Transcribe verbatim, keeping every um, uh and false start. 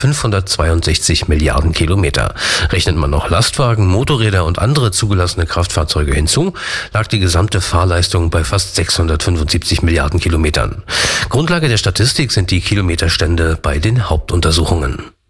fünfhundertzweiundsechzig Milliarden Kilometer. Rechnet man noch Lastwagen, Motorräder und andere zugelassene Kraftfahrzeuge hinzu, lag die gesamte Fahrleistung bei fast sechshundertfünfundsiebzig Milliarden Kilometern. Grundlage der Statistik sind die Kilometerstände bei den Hauptuntersuchungen.